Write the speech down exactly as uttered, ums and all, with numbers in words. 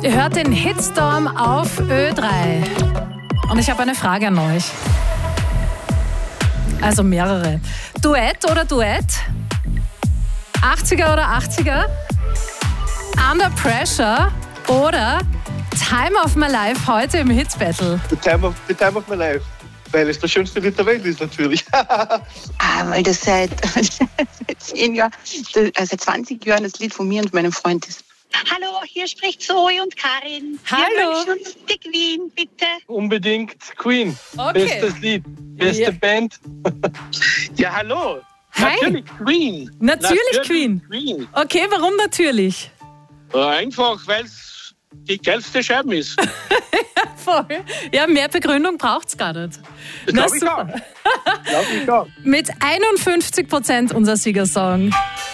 Ihr hört den Hitstorm auf Ö drei. Und ich habe eine Frage an euch. Also mehrere. Duett oder Duett? achtziger oder achtziger? Under Pressure oder Time of My Life heute im Hit Battle? The Time of, the time of My Life. Weil es der schönste Lied der Welt ist natürlich. ah, weil das seit, seit zehn Jahren, äh, seit zwanzig Jahren das Lied von mir und meinem Freund ist. Hallo, hier spricht Zoe und Karin. Hallo. Wir wünschen uns die Queen, bitte. Unbedingt Queen. Okay. Bestes Lied, beste Ja. Band. ja, hallo. Hi. Natürlich Queen. Natürlich Queen. Queen. Okay, warum natürlich? Einfach, weil es die geilste Scheibe ist. Voll. Ja, mehr Begründung braucht es gar nicht. Das Na, glaube ich auch. super. Glaub ich auch. Mit einundfünfzig Prozent unser Siegersong.